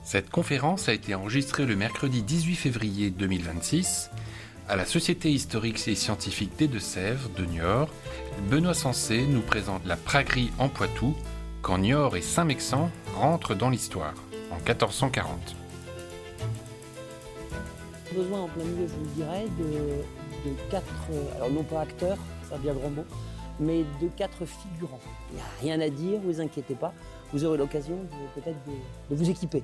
Cette conférence a été enregistrée le mercredi 18 février 2026 à la Société historique et scientifique des Deux-Sèvres de Niort. Benoît Sensé nous présente la praguerie en Poitou, quand Niort et Saint-Mexant rentrent dans l'histoire, en 1440. Besoin en plein milieu, je vous le dirais, de quatre, alors non pas acteurs, c'est bien le grand mot, mais de quatre figurants. Il n'y a rien à dire, vous inquiétez pas, vous aurez l'occasion peut-être de vous équiper.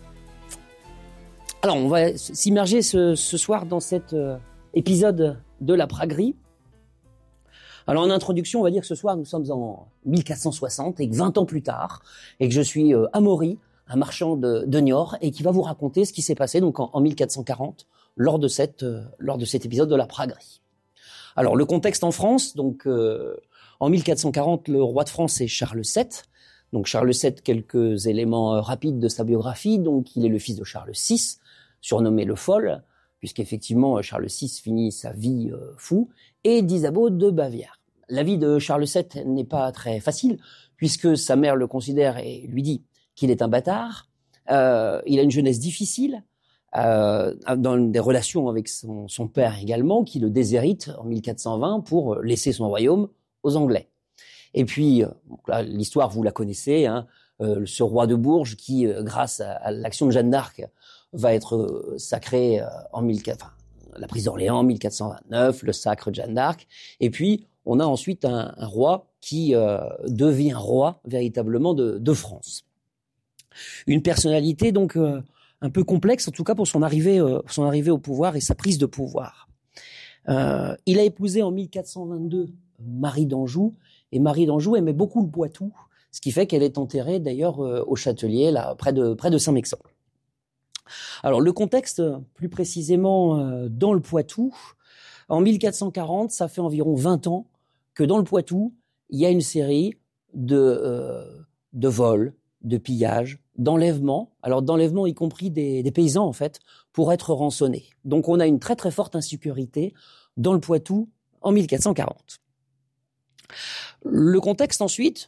Alors on va s'immerger ce soir dans cet épisode de la praguerie. Alors en introduction, on va dire que ce soir nous sommes en 1460 et que 20 ans plus tard, et que je suis Amaury, un marchand de Niort, et qui va vous raconter ce qui s'est passé donc en 1440 lors de cet épisode de la praguerie. Alors le contexte en France, donc en 1440, le roi de France est Charles VII. Donc Charles VII, quelques éléments rapides de sa biographie. Donc il est le fils de Charles VI, surnommé le Fol, puisqu'effectivement Charles VI finit sa vie fou, et d'Isabeau de Bavière. La vie de Charles VII n'est pas très facile, puisque sa mère le considère et lui dit qu'il est un bâtard. Il a une jeunesse difficile, dans des relations avec son père également, qui le déshérite en 1420 pour laisser son royaume aux Anglais. Et puis, là, l'histoire, vous la connaissez, hein, ce roi de Bourges qui, grâce à l'action de Jeanne d'Arc, va être sacré la prise d'Orléans en 1429, le sacre de Jeanne d'Arc. Et puis, on a ensuite un roi qui devient roi véritablement de France. Une personnalité donc un peu complexe, en tout cas pour son arrivée au pouvoir et sa prise de pouvoir. Il a épousé en 1422 Marie d'Anjou, et Marie d'Anjou aimait beaucoup le Poitou, ce qui fait qu'elle est enterrée d'ailleurs au Châtelier, là près de Saint-Mexant. Alors le contexte, plus précisément dans le Poitou, en 1440, ça fait environ 20 ans que dans le Poitou, il y a une série de vols, de pillages, d'enlèvements, alors d'enlèvements y compris des paysans en fait, pour être rançonnés. Donc on a une très très forte insécurité dans le Poitou en 1440. Le contexte ensuite,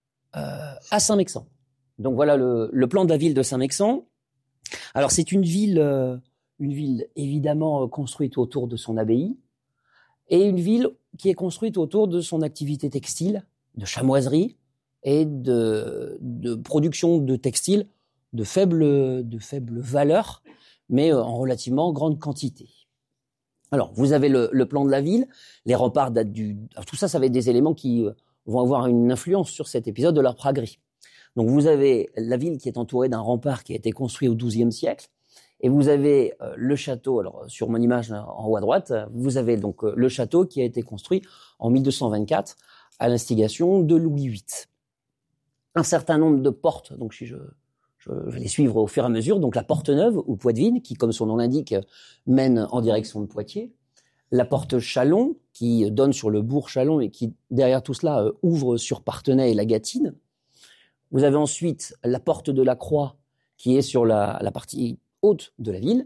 à Saint-Mexant. Donc voilà le plan de la ville de Saint-Mexant. Alors c'est une ville évidemment construite autour de son abbaye, et une ville qui est construite autour de son activité textile, de chamoiserie, et de production de textiles de faible valeur, mais en relativement grande quantité. Alors, vous avez le plan de la ville, les remparts datent alors, tout ça, ça va être des éléments qui vont avoir une influence sur cet épisode de la praguerie. Donc, vous avez la ville qui est entourée d'un rempart qui a été construit au XIIe siècle, et vous avez le château, alors sur mon image en haut à droite, vous avez donc le château qui a été construit en 1224 à l'instigation de Louis VIII. Un certain nombre de portes, donc je vais les suivre au fur et à mesure. Donc la porte Neuve ou Poitevine, qui comme son nom l'indique mène en direction de Poitiers. La porte Châlons, qui donne sur le bourg Châlons et qui derrière tout cela ouvre sur Parthenay et la Gâtine. Vous avez ensuite la porte de la Croix, qui est sur la partie haute de la ville.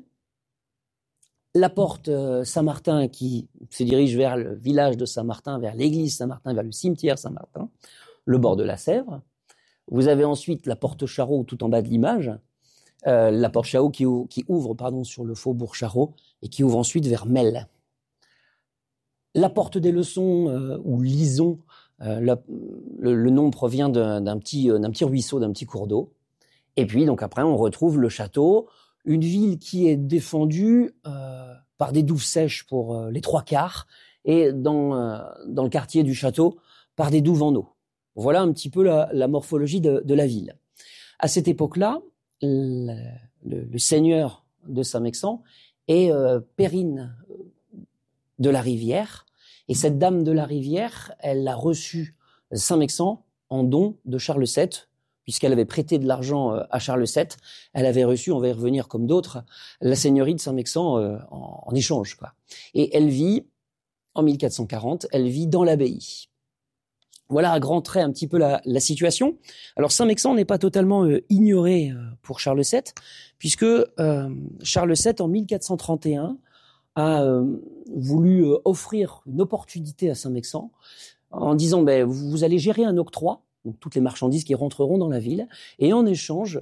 La porte Saint-Martin, qui se dirige vers le village de Saint-Martin, vers l'église Saint-Martin, vers le cimetière Saint-Martin, le bord de la Sèvre. Vous avez ensuite la porte Charot tout en bas de l'image, la porte Charot qui ouvre sur le faubourg Charot et qui ouvre ensuite vers Melle. La porte des Leçons ou Lison, le nom provient d'un petit ruisseau, d'un petit cours d'eau. Et puis donc après on retrouve le château, une ville qui est défendue par des douves sèches pour les trois quarts et dans le quartier du château par des douves en eau. Voilà un petit peu la morphologie de la ville. À cette époque-là, le seigneur de Saint-Mexant est Périne de la Rivière. Et cette dame de la Rivière, elle a reçu Saint-Mexant en don de Charles VII, puisqu'elle avait prêté de l'argent à Charles VII. Elle avait reçu, on va y revenir comme d'autres, la seigneurie de Saint-Mexant en échange, quoi. Et elle vit, en 1440, elle vit dans l'abbaye. Voilà à grands traits un petit peu la situation. Alors Saint-Mexant n'est pas totalement ignoré pour Charles VII, puisque Charles VII, en 1431, a voulu offrir une opportunité à Saint-Mexant en disant vous allez gérer un octroi, donc toutes les marchandises qui rentreront dans la ville, et en échange,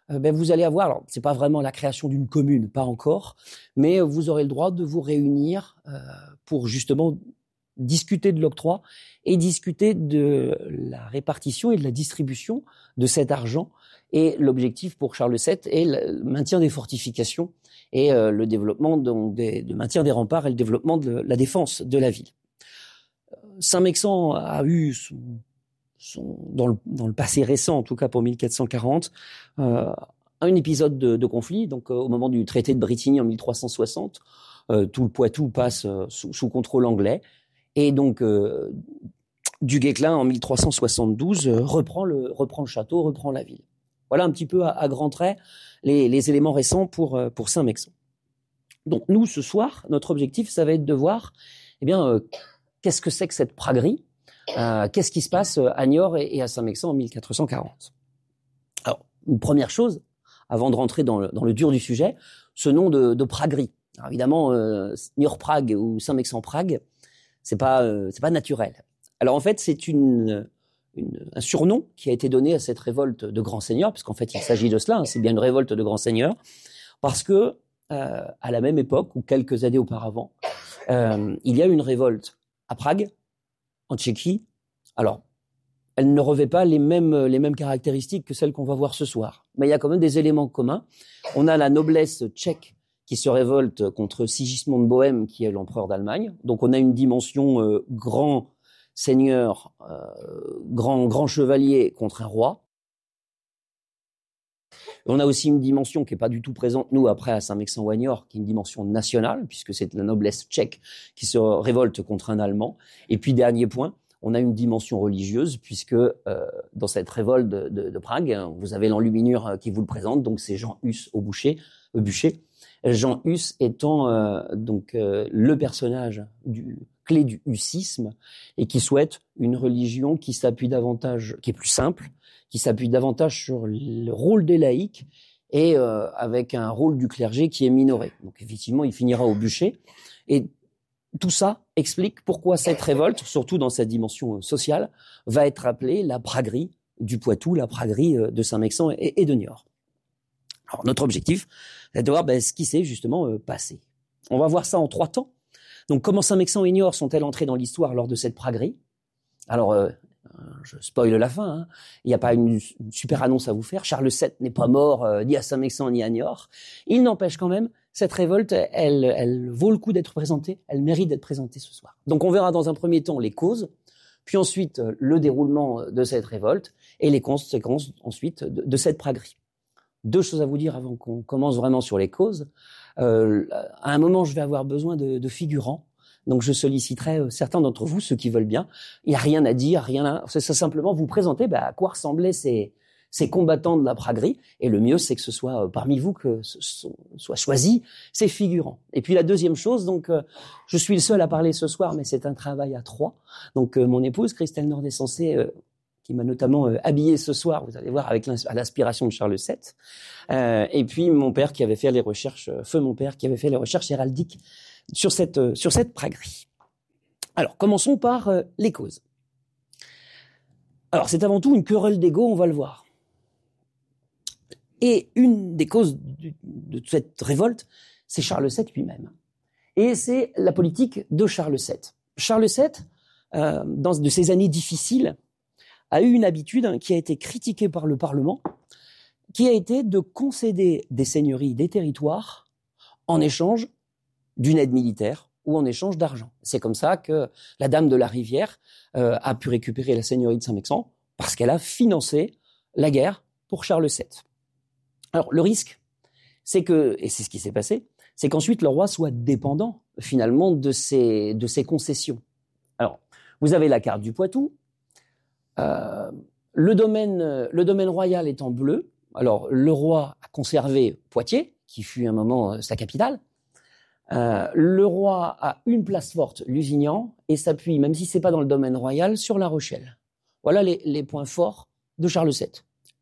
vous allez avoir, alors c'est pas vraiment la création d'une commune, pas encore, mais vous aurez le droit de vous réunir pour justement discuter de l'octroi et discuter de la répartition et de la distribution de cet argent. Et l'objectif pour Charles VII est le maintien des fortifications et le développement de maintien des remparts et le développement de la défense de la ville. Saint-Mexant a eu dans le passé récent, en tout cas pour 1440, un épisode de conflit. Donc au moment du traité de Brétigny en 1360, tout le Poitou passe sous contrôle anglais. Et donc, du Guesclin, en 1372, reprend le château, reprend la ville. Voilà un petit peu à grands traits les éléments récents pour Saint-Mexant. Donc, nous, ce soir, notre objectif, ça va être de voir, qu'est-ce que c'est que cette praguerie, qu'est-ce qui se passe à Niort et à Saint-Mexant en 1440. Alors, une première chose, avant de rentrer dans le dur du sujet, ce nom de praguerie. Alors, évidemment, Niort-Prague ou Saint-Mexant-Prague, c'est pas naturel. Alors en fait, c'est un surnom qui a été donné à cette révolte de grands seigneurs, parce qu'en fait, il s'agit de cela, c'est bien une révolte de grands seigneurs, parce que à la même époque ou quelques années auparavant, il y a eu une révolte à Prague, en Tchéquie. Alors, elle ne revêt pas les mêmes caractéristiques que celles qu'on va voir ce soir, mais il y a quand même des éléments communs. On a la noblesse tchèque qui se révolte contre Sigismond de Bohême, qui est l'empereur d'Allemagne. Donc on a une dimension grand seigneur, grand chevalier contre un roi. On a aussi une dimension qui n'est pas du tout présente, nous, après à Saint-Mexant ou à Niort, qui est une dimension nationale, puisque c'est la noblesse tchèque qui se révolte contre un Allemand. Et puis, dernier point, on a une dimension religieuse, puisque dans cette révolte de Prague, vous avez l'enluminure qui vous le présente, donc c'est Jean Hus au bûcher. Jean Hus étant le personnage clé du hussisme et qui souhaite une religion qui s'appuie davantage, qui est plus simple, qui s'appuie davantage sur le rôle des laïcs et avec un rôle du clergé qui est minoré. Donc effectivement, il finira au bûcher. Et tout ça explique pourquoi cette révolte, surtout dans cette dimension sociale, va être appelée la praguerie du Poitou, la praguerie de Saint-Mexant et de Niort. Alors, notre objectif, c'est de voir ce qui s'est justement passé. On va voir ça en 3 temps. Donc, comment Saint-Mexant et Niort sont-elles entrées dans l'histoire lors de cette praguerie ? Alors, je spoil la fin, hein. Il n'y a pas une super annonce à vous faire. Charles VII n'est pas mort ni à Saint-Mexant ni à Niort. Il n'empêche quand même, cette révolte, elle vaut le coup d'être présentée, elle mérite d'être présentée ce soir. Donc, on verra dans un premier temps les causes, puis ensuite le déroulement de cette révolte et les conséquences ensuite de cette praguerie. 2 choses à vous dire avant qu'on commence vraiment sur les causes. À un moment, je vais avoir besoin de figurants. Donc, je solliciterai certains d'entre vous, ceux qui veulent bien. Il n'y a rien à dire, c'est simplement vous présenter à quoi ressemblaient ces combattants de la praguerie. Et le mieux, c'est que ce soit parmi vous que soient choisis ces figurants. Et puis, la deuxième chose, donc, je suis le seul à parler ce soir, mais c'est un travail à 3. Donc, mon épouse, Christelle Nordé-Sensé, qui m'a notamment habillé ce soir, vous allez voir, à l'inspiration de Charles VII. Et puis mon père qui avait fait les recherches, feu mon père qui avait fait les recherches héraldiques sur cette praguerie. Alors, commençons par les causes. Alors, c'est avant tout une querelle d'ego, on va le voir. Et une des causes de cette révolte, c'est Charles VII lui-même. Et c'est la politique de Charles VII. Charles VII, de ces années difficiles, a eu une habitude qui a été critiquée par le Parlement, qui a été de concéder des seigneuries, des territoires, en échange d'une aide militaire ou en échange d'argent. C'est comme ça que la Dame de la Rivière a pu récupérer la seigneurie de Saint-Mexant, parce qu'elle a financé la guerre pour Charles VII. Alors, le risque, c'est que, et c'est ce qui s'est passé, c'est qu'ensuite le roi soit dépendant, finalement, de ces concessions. Alors, vous avez la carte du Poitou. Le domaine royal est en bleu. Alors, le roi a conservé Poitiers, qui fut un moment sa capitale. Le roi a une place forte, Lusignan, et s'appuie, même si c'est pas dans le domaine royal, sur La Rochelle. Voilà les points forts de Charles VII.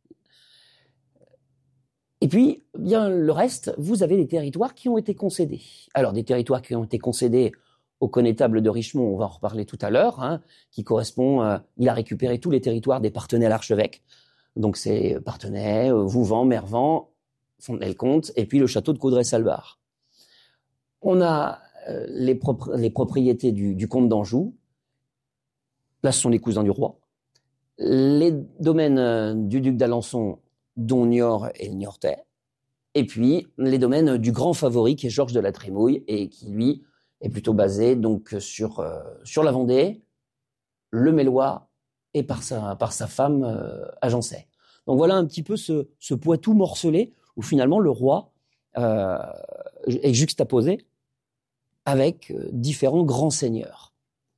Et puis, bien le reste, vous avez des territoires qui ont été concédés. Alors, des territoires qui ont été concédés au connétable de Richemont, on va en reparler tout à l'heure, qui correspond, il a récupéré tous les territoires des partenay à l'archevêque. Donc c'est Parthenay, Vouvant, Mervent, Fontenay-le-Comte, et puis le château de Coudray-Salbar. On a les propriétés du comte d'Anjou. Là, ce sont les cousins du roi. Les domaines du duc d'Alençon, dont Niort et Niortais. Et puis, les domaines du grand favori, qui est Georges de la Trémouille, et qui, lui, est plutôt basé donc sur la Vendée, le Mélois, et par sa femme, Agencey. Donc voilà un petit peu ce Poitou morcelé, où finalement le roi est juxtaposé avec différents grands seigneurs.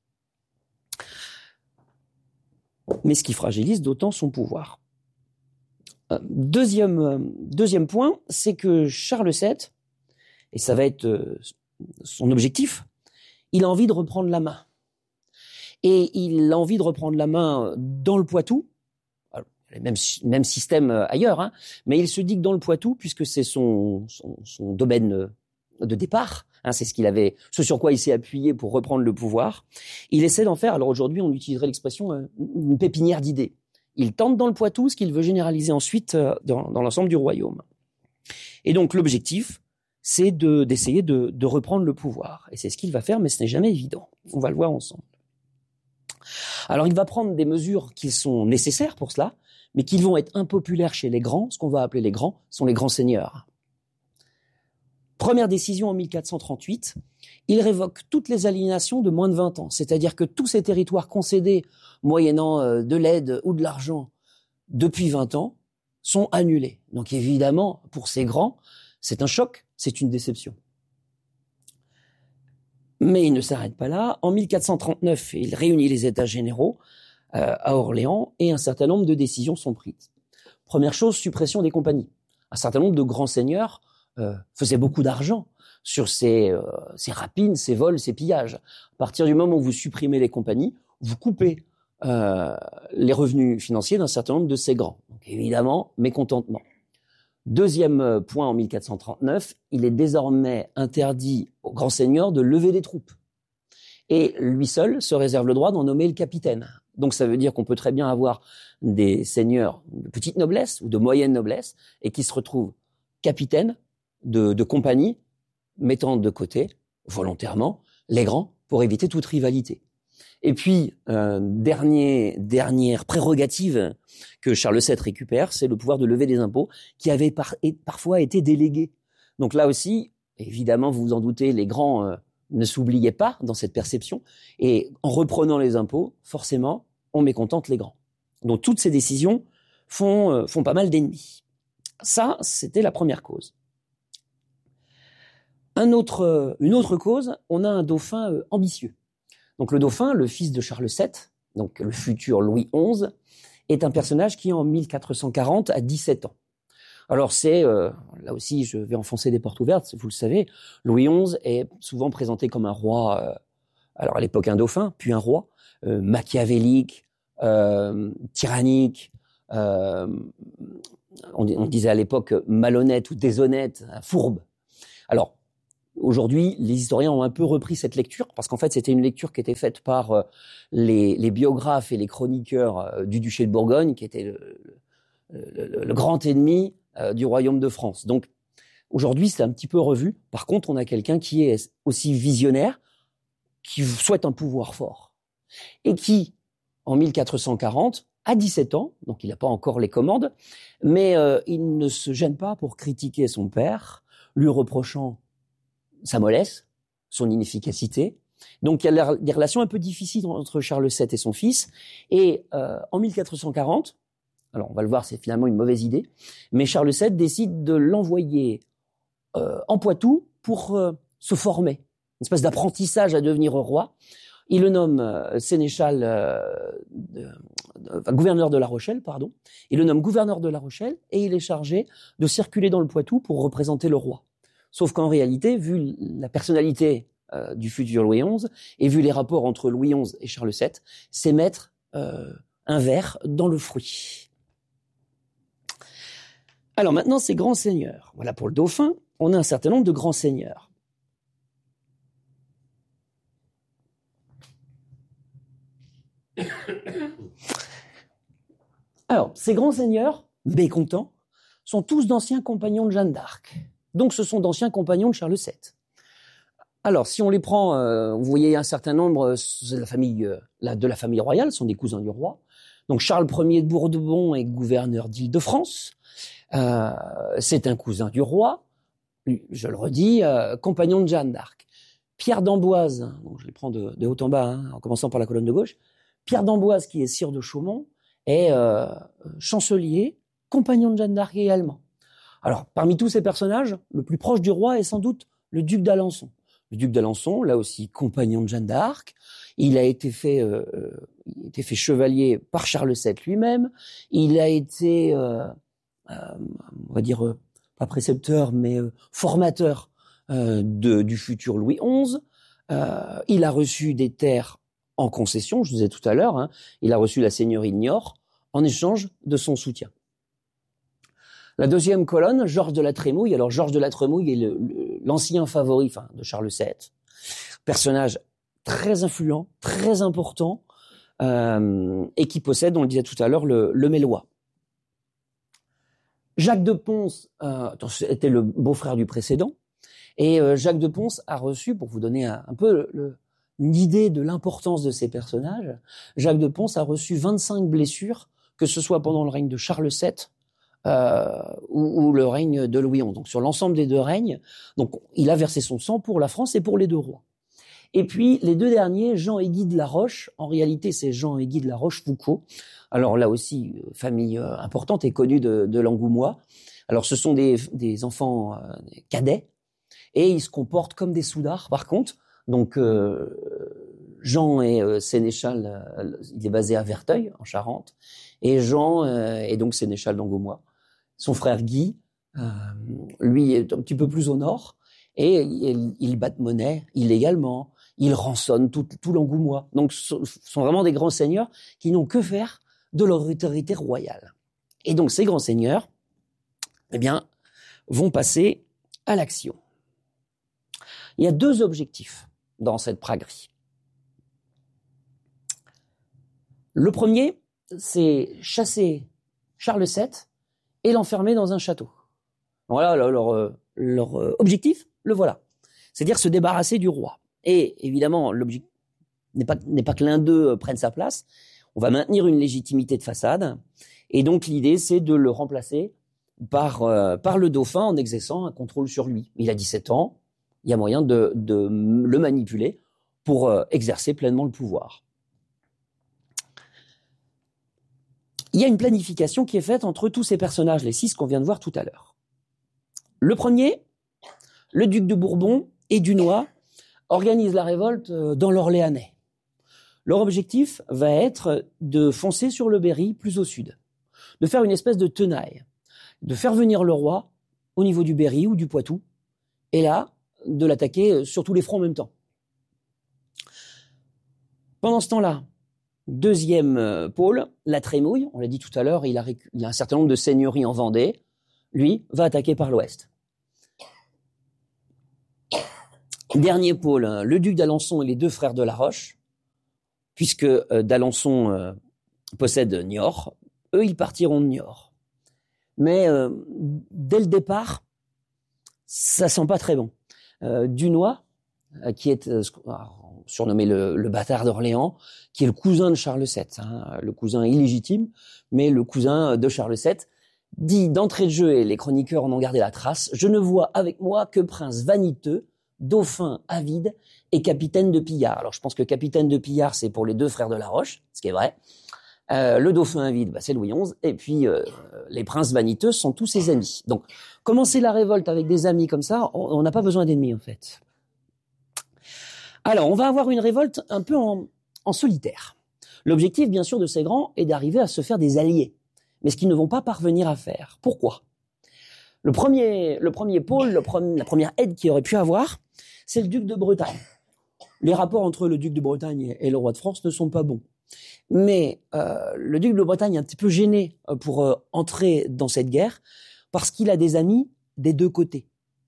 Mais ce qui fragilise d'autant son pouvoir. Deuxième point, c'est que Charles VII, et ça va être son objectif, il a envie de reprendre la main. Et il a envie de reprendre la main dans le Poitou, alors, même système ailleurs, hein, mais il se dit que dans le Poitou, puisque c'est son domaine de départ, hein, c'est ce sur quoi il s'est appuyé pour reprendre le pouvoir, il essaie d'en faire, alors aujourd'hui on utiliserait l'expression une pépinière d'idées. Il tente dans le Poitou ce qu'il veut généraliser ensuite dans l'ensemble du royaume. Et donc l'objectif, c'est d'essayer de reprendre le pouvoir. Et c'est ce qu'il va faire, mais ce n'est jamais évident. On va le voir ensemble. Alors il va prendre des mesures qui sont nécessaires pour cela, mais qui vont être impopulaires chez les grands. Ce qu'on va appeler les grands sont les grands seigneurs. Première décision en 1438, il révoque toutes les aliénations de moins de 20 ans, c'est-à-dire que tous ces territoires concédés moyennant de l'aide ou de l'argent depuis 20 ans sont annulés. Donc évidemment, pour ces grands, c'est un choc, c'est une déception. Mais il ne s'arrête pas là. En 1439, il réunit les États généraux à Orléans et un certain nombre de décisions sont prises. Première chose, suppression des compagnies. Un certain nombre de grands seigneurs faisaient beaucoup d'argent sur ces rapines, ces vols, ces pillages. À partir du moment où vous supprimez les compagnies, vous coupez les revenus financiers d'un certain nombre de ces grands. Donc évidemment, mécontentement. Deuxième point en 1439, il est désormais interdit aux grands seigneurs de lever des troupes. Et lui seul se réserve le droit d'en nommer le capitaine. Donc ça veut dire qu'on peut très bien avoir des seigneurs de petite noblesse ou de moyenne noblesse et qui se retrouvent capitaines de compagnie, mettant de côté, volontairement, les grands pour éviter toute rivalité. Et puis, dernière prérogative que Charles VII récupère, c'est le pouvoir de lever des impôts qui avait parfois été délégué. Donc là aussi, évidemment, vous vous en doutez, les grands ne s'oubliaient pas dans cette perception. Et en reprenant les impôts, forcément, on mécontente les grands. Donc toutes ces décisions font pas mal d'ennemis. Ça, c'était la première cause. Une autre cause, on a un dauphin ambitieux. Donc le dauphin, le fils de Charles VII, donc le futur Louis XI, est un personnage qui en 1440 a 17 ans. Alors c'est, là aussi je vais enfoncer des portes ouvertes, vous le savez, Louis XI est souvent présenté comme un roi, alors à l'époque un dauphin, puis un roi, machiavélique, tyrannique, on disait à l'époque malhonnête ou déshonnête, fourbe. Alors, aujourd'hui, les historiens ont un peu repris cette lecture, parce qu'en fait, c'était une lecture qui était faite par les biographes et les chroniqueurs du duché de Bourgogne, qui était le grand ennemi du royaume de France. Donc, aujourd'hui, c'est un petit peu revu. Par contre, on a quelqu'un qui est aussi visionnaire, qui souhaite un pouvoir fort, et qui, en 1440, a 17 ans, donc il n'a pas encore les commandes, mais il ne se gêne pas pour critiquer son père, lui reprochant sa mollesse, son inefficacité. Donc il y a des relations un peu difficiles entre Charles VII et son fils. Et en 1440, alors on va le voir, c'est finalement une mauvaise idée, mais Charles VII décide de l'envoyer en Poitou pour se former, une espèce d'apprentissage à devenir roi. Il le nomme gouverneur de La Rochelle, pardon. Il le nomme gouverneur de La Rochelle et il est chargé de circuler dans le Poitou pour représenter le roi. Sauf qu'en réalité, vu la personnalité du futur Louis XI et vu les rapports entre Louis XI et Charles VII, c'est mettre un ver dans le fruit. Alors maintenant, ces grands seigneurs. Voilà, pour le dauphin, on a un certain nombre de grands seigneurs. Alors, ces grands seigneurs, mécontents, sont tous d'anciens compagnons de Jeanne d'Arc. Donc, ce sont d'anciens compagnons de Charles VII. Alors, si on les prend, vous voyez un certain nombre de la famille royale, sont des cousins du roi. Donc, Charles Ier de Bourbon est gouverneur d'Île-de-France. C'est un cousin du roi. Je le redis, compagnon de Jeanne d'Arc. Pierre d'Amboise, donc je les prends de haut en bas, en commençant par la colonne de gauche. Pierre d'Amboise, qui est sire de Chaumont, est chancelier, compagnon de Jeanne d'Arc également. Alors, parmi tous ces personnages, le plus proche du roi est sans doute le duc d'Alençon. Le duc d'Alençon, là aussi compagnon de Jeanne d'Arc, il a été fait chevalier par Charles VII lui-même. Il a été, on va dire, pas précepteur, mais formateur du futur Louis XI. Il a reçu des terres en concession, je vous disais tout à l'heure. Il a reçu la seigneurie de Niort en échange de son soutien. La deuxième colonne, Georges de la Trémouille. Alors, Georges de la Trémouille est l'ancien favori de Charles VII. Personnage très influent, très important, et qui possède, on le disait tout à l'heure, le Mélois. Jacques de Pons était le beau-frère du précédent, et Jacques de Pons a reçu, pour vous donner un peu une idée de l'importance de ces personnages, Jacques de Pons a reçu 25 blessures, que ce soit pendant le règne de Charles VII, ou le règne de Louis XI. Donc sur l'ensemble des deux règnes, donc il a versé son sang pour la France et pour les deux rois. Et puis les deux derniers, Jean et Guy de la Roche, en réalité c'est Jean et Guy de la Rochefoucauld. Alors là aussi, famille importante et connue de l'Angoumois. Alors ce sont des enfants cadets, et ils se comportent comme des soudards par contre. Donc Jean est sénéchal, il est basé à Verteuil, en Charente, et Jean est donc sénéchal d'Angoumois. Son frère Guy, lui, est un petit peu plus au nord, et il bat de monnaie illégalement, il rançonne tout l'Angoumois. Donc, ce sont vraiment des grands seigneurs qui n'ont que faire de leur autorité royale. Et donc, ces grands seigneurs, eh bien, vont passer à l'action. Il y a deux objectifs dans cette praguerie. Le premier, c'est chasser Charles VII et l'enfermer dans un château. Voilà leur objectif, le voilà. C'est-à-dire se débarrasser du roi. Et évidemment, l'objectif n'est pas que l'un d'eux prenne sa place. On va maintenir une légitimité de façade. Et donc l'idée, c'est de le remplacer par le dauphin en exerçant un contrôle sur lui. Il a 17 ans, il y a moyen de le manipuler pour exercer pleinement le pouvoir. Il y a une planification qui est faite entre tous ces personnages, les 6 qu'on vient de voir tout à l'heure. Le premier, le duc de Bourbon et Dunois, organisent la révolte dans l'Orléanais. Leur objectif va être de foncer sur le Berry, plus au sud, de faire une espèce de tenaille, de faire venir le roi au niveau du Berry ou du Poitou, et là, de l'attaquer sur tous les fronts en même temps. Pendant ce temps-là, deuxième pôle, la Trémouille, on l'a dit tout à l'heure, il a un certain nombre de seigneuries en Vendée, lui va attaquer par l'ouest. Dernier pôle, le duc d'Alençon et les deux frères de la Roche, puisque d'Alençon possède Niort, eux ils partiront de Niort. Mais dès le départ, ça sent pas très bon. Dunois, qui est surnommé le bâtard d'Orléans, qui est le cousin de Charles VII, le cousin illégitime, mais le cousin de Charles VII, dit d'entrée de jeu, et les chroniqueurs en ont gardé la trace, « Je ne vois avec moi que prince vaniteux, dauphin avide et capitaine de pillards ». Alors je pense que capitaine de pillards, c'est pour les deux frères de la Roche, ce qui est vrai. Le dauphin avide, c'est Louis XI, et puis les princes vaniteux sont tous ses amis. Donc commencer la révolte avec des amis comme ça, on n'a pas besoin d'ennemis en fait. Alors, on va avoir une révolte un peu en solitaire. L'objectif, bien sûr, de ces grands est d'arriver à se faire des alliés, mais ce qu'ils ne vont pas parvenir à faire. Pourquoi ? Le premier pôle, la première aide qu'il aurait pu avoir, c'est le duc de Bretagne. Les rapports entre le duc de Bretagne et le roi de France ne sont pas bons. Mais le duc de Bretagne est un petit peu gêné pour entrer dans cette guerre parce qu'il a des amis des deux côtés.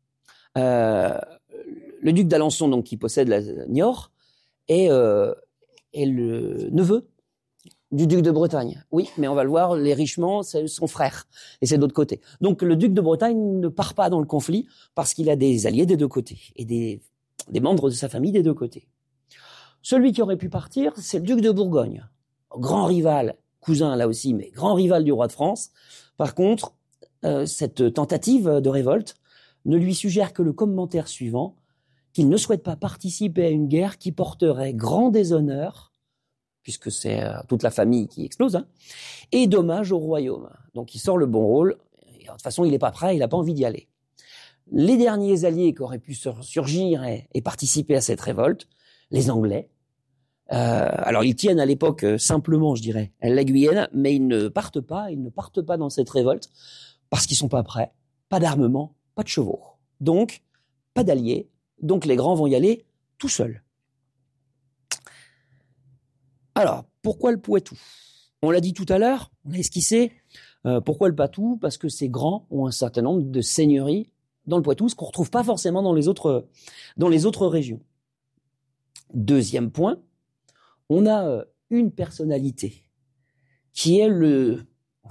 Le duc d'Alençon, donc, qui possède la Niort, est le neveu du duc de Bretagne. Oui, mais on va le voir, les Richemont, c'est son frère. Et c'est de l'autre côté. Donc le duc de Bretagne ne part pas dans le conflit parce qu'il a des alliés des deux côtés et des membres de sa famille des deux côtés. Celui qui aurait pu partir, c'est le duc de Bourgogne. Grand rival, cousin là aussi, mais grand rival du roi de France. Par contre, cette tentative de révolte ne lui suggère que le commentaire suivant, qu'il ne souhaite pas participer à une guerre qui porterait grand déshonneur, puisque c'est toute la famille qui explose, et dommage au royaume. Donc il sort le bon rôle, et de toute façon il n'est pas prêt, il n'a pas envie d'y aller. Les derniers alliés qui auraient pu surgir et participer à cette révolte, les Anglais, alors ils tiennent à l'époque simplement, je dirais, la Guyenne, mais ils ne partent pas dans cette révolte, parce qu'ils sont pas prêts, pas d'armement, pas de chevaux. Donc, pas d'alliés, donc les grands vont y aller tout seuls. Alors, pourquoi le Poitou? On l'a dit tout à l'heure, on a esquissé. Pourquoi le Poitou? Parce que ces grands ont un certain nombre de seigneuries dans le Poitou, ce qu'on retrouve pas forcément dans les autres régions. Deuxième point, on a une personnalité qui est le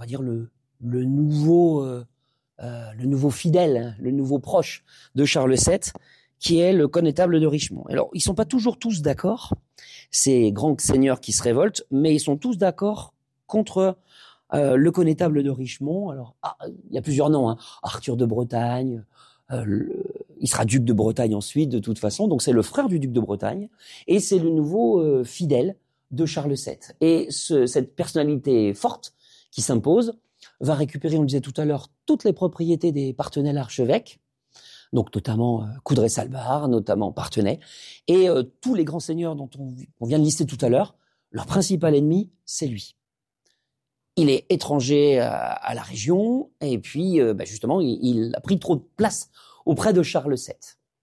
nouveau fidèle, le nouveau proche de Charles VII, qui est le connétable de Richemont. Alors, ils sont pas toujours tous d'accord, ces grands seigneurs qui se révoltent, mais ils sont tous d'accord contre le connétable de Richemont. Alors, il y a plusieurs noms, Arthur de Bretagne, il sera duc de Bretagne ensuite, de toute façon, donc c'est le frère du duc de Bretagne, et c'est le nouveau fidèle de Charles VII. Et cette personnalité forte qui s'impose va récupérer, on le disait tout à l'heure, toutes les propriétés des Parthenay l'archevêque, donc notamment Coudray-Salbart, notamment Parthenay, et tous les grands seigneurs dont on vient de lister tout à l'heure, leur principal ennemi, c'est lui. Il est étranger à la région, et puis justement, il a pris trop de place auprès de Charles VII.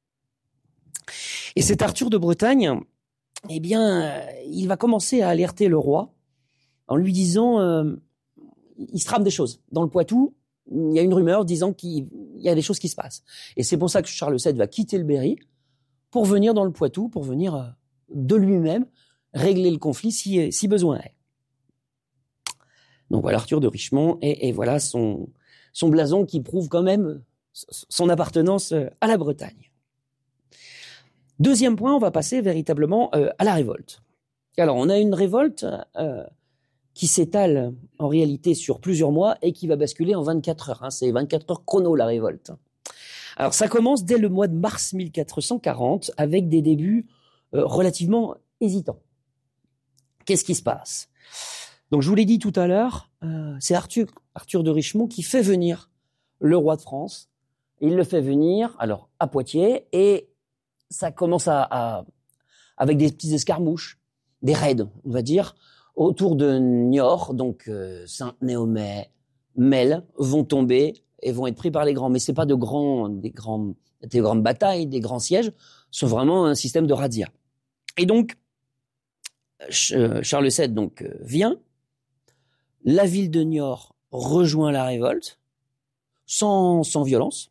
Et cet Arthur de Bretagne, eh bien, il va commencer à alerter le roi en lui disant, il se trame des choses. Dans le Poitou, il y a une rumeur disant qu'il y a des choses qui se passent. Et c'est pour ça que Charles VII va quitter le Berry pour venir dans le Poitou, pour venir de lui-même régler le conflit si besoin est. Donc voilà Arthur de Richemont et voilà son blason qui prouve quand même son appartenance à la Bretagne. Deuxième point, on va passer véritablement à la révolte. Alors on a une révolte qui s'étale en réalité sur plusieurs mois et qui va basculer en 24 heures. C'est 24 heures chrono la révolte. Alors ça commence dès le mois de mars 1440 avec des débuts relativement hésitants. Qu'est-ce qui se passe? Donc je vous l'ai dit tout à l'heure, c'est Arthur de Richemont qui fait venir le roi de France. Il le fait venir alors à Poitiers et ça commence avec des petites escarmouches, des raids, on va dire, autour de Niort, donc Saint-Néomais, Mel vont tomber et vont être pris par les grands. Mais c'est pas des grandes batailles, des grands sièges, c'est vraiment un système de razzia. Et donc Charles VII vient, la ville de Niort rejoint la révolte sans violence.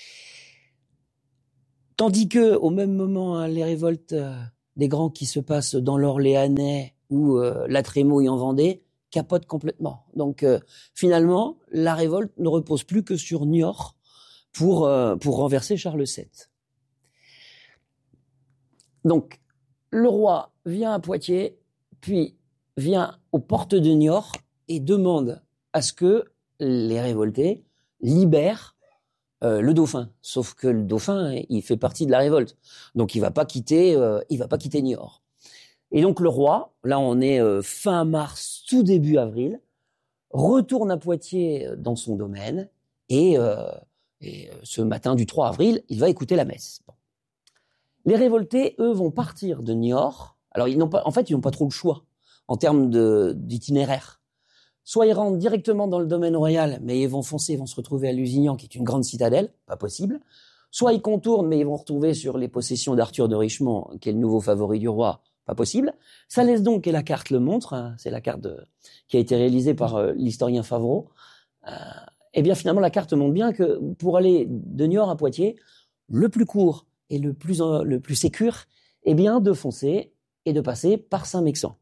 Tandis que, au même moment, les révoltes des grands qui se passent dans l'Orléanais ou la Trémouille en Vendée capotent complètement. Donc, finalement, la révolte ne repose plus que sur Niort pour renverser Charles VII. Donc, le roi vient à Poitiers, puis vient aux portes de Niort et demande à ce que les révoltés libèrent le dauphin, sauf que le dauphin, il fait partie de la révolte, donc il va pas quitter Niort. Et donc le roi, là on est fin mars, tout début avril, retourne à Poitiers dans son domaine et ce matin du 3 avril, il va écouter la messe. Bon. Les révoltés, eux, vont partir de Niort. Alors ils n'ont pas trop le choix en termes d'itinéraire. Soit ils rentrent directement dans le domaine royal, mais ils vont foncer, ils vont se retrouver à Lusignan, qui est une grande citadelle, pas possible. Soit ils contournent, mais ils vont retrouver sur les possessions d'Arthur de Richemont, qui est le nouveau favori du roi, pas possible. Ça laisse donc, et la carte le montre, c'est la carte qui a été réalisée par l'historien Favreau, et bien finalement la carte montre bien que pour aller de Niort à Poitiers, le plus court et le plus sécure, eh bien de foncer et de passer par Saint-Mexan.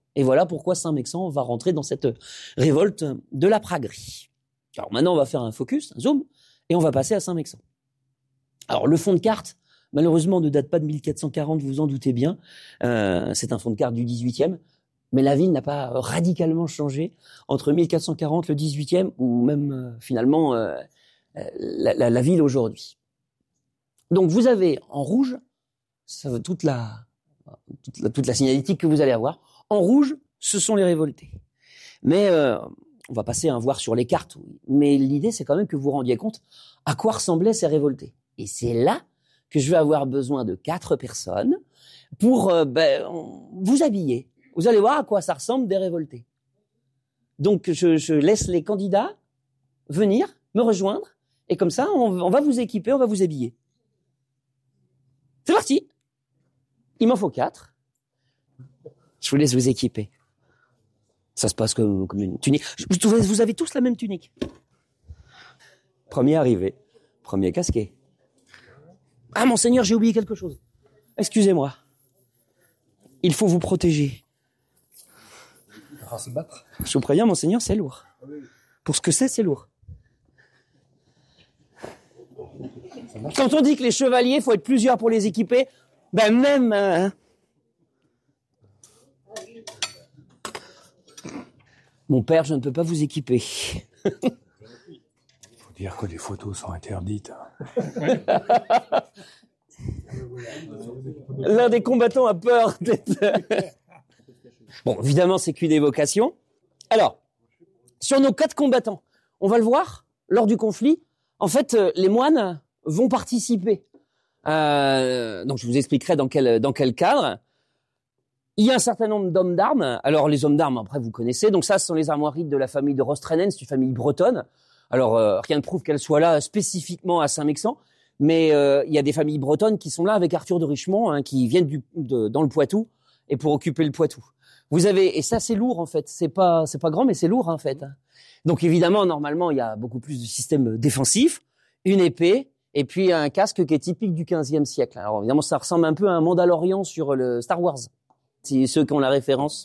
Et voilà pourquoi Saint-Mexan va rentrer dans cette révolte de la praguerie. Alors maintenant, on va faire un focus, un zoom, et on va passer à Saint-Mexan. Alors le fond de carte, malheureusement, ne date pas de 1440, vous vous en doutez bien. C'est un fond de carte du 18e. Mais la ville n'a pas radicalement changé entre 1440, le 18e, ou même finalement la ville aujourd'hui. Donc vous avez en rouge, ça veut toute la signalétique que vous allez avoir. En rouge, ce sont les révoltés. Mais on va passer à voir sur les cartes. Mais l'idée, c'est quand même que vous vous rendiez compte à quoi ressemblaient ces révoltés. Et c'est là que je vais avoir besoin de 4 personnes pour vous habiller. Vous allez voir à quoi ça ressemble des révoltés. Donc, je laisse les candidats venir, me rejoindre, et comme ça, on va vous équiper, on va vous habiller. C'est parti. Il m'en faut 4. Je vous laisse vous équiper. Ça se passe comme une tunique. Vous avez tous la même tunique. Premier arrivé, premier casqué. Ah, monseigneur, j'ai oublié quelque chose. Excusez-moi. Il faut vous protéger. Se battre. Je vous préviens, monseigneur, c'est lourd. Pour ce que c'est lourd. Quand on dit que les chevaliers, il faut être plusieurs pour les équiper, ben même... Mon père, je ne peux pas vous équiper. Il faut dire que les photos sont interdites. L'un des combattants a peur d'être... Bon, évidemment, c'est qu'une évocation. Alors, sur nos 4 combattants, on va le voir, lors du conflit, en fait, les moines vont participer. Donc, je vous expliquerai dans quel cadre. Il y a un certain nombre d'hommes d'armes. Alors, les hommes d'armes, après, vous connaissez. Donc, ça, ce sont les armoiries de la famille de Rostrenen, c'est une famille bretonne. Alors, rien ne prouve qu'elle soit là spécifiquement à Saint-Mexan. Mais il y a des familles bretonnes qui sont là avec Arthur de Richemont, qui viennent dans le Poitou, et pour occuper le Poitou. Vous avez, et ça c'est lourd en fait, c'est pas grand mais c'est lourd en fait. Donc évidemment, normalement, il y a beaucoup plus de systèmes défensifs, une épée, et puis un casque qui est typique du 15e siècle. Alors évidemment, ça ressemble un peu à un Mandalorian sur le Star Wars, si ceux qui ont la référence.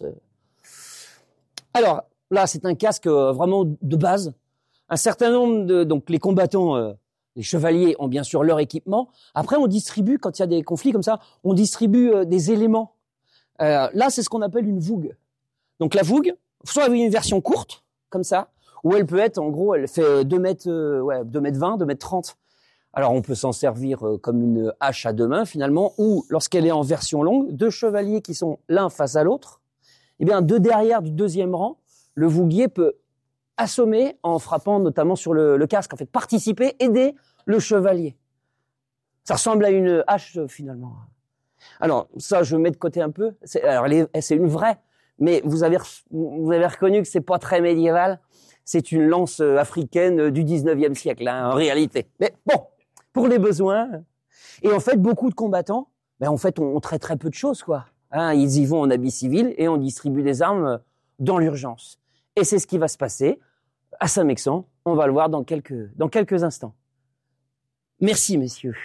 Alors là, c'est un casque vraiment de base. Un certain nombre donc les combattants, les chevaliers ont bien sûr leur équipement. Après, on distribue, quand il y a des conflits comme ça, on distribue des éléments. Là, c'est ce qu'on appelle une vougue. Donc la vougue, soit vous avez une version courte, comme ça, ou elle peut être, en gros, elle fait 2 mètres 20, 2 mètres 30. Alors on peut s'en servir comme une hache à 2 mains, finalement, ou lorsqu'elle est en version longue, 2 chevaliers qui sont l'un face à l'autre, eh bien, de derrière du 2e rang, le vouguier peut assommer en frappant notamment sur le casque, en fait, participer, aider le chevalier. Ça ressemble à une hache, finalement. Alors, ça, je mets de côté un peu. C'est une vraie, mais vous avez reconnu que c'est pas très médiéval. C'est une lance africaine du 19e siècle, en réalité. Mais bon, pour les besoins. Et en fait, beaucoup de combattants, en fait, on traite très peu de choses, quoi. Ils y vont en habit civil et on distribue des armes dans l'urgence. Et c'est ce qui va se passer à Saint-Mexan. On va le voir dans quelques instants. Merci, messieurs.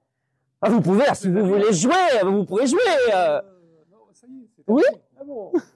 Vous pouvez, si vous voulez jouer, vous pourrez jouer. Non, ça y est, c'est oui. Ah bon.